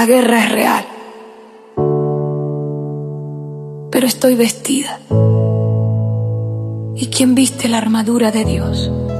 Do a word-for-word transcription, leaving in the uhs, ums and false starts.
La guerra es real, pero estoy vestida. ¿Y quién viste la armadura de Dios?